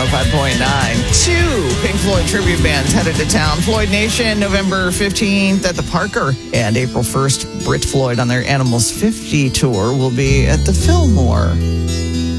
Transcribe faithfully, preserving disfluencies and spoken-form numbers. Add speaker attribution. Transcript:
Speaker 1: oh five point nine. Two Pink Floyd tribute bands headed to town. Floyd Nation, November fifteenth at the Parker. And April first, Brit Floyd on their Animals fifty tour will be at the Fillmore.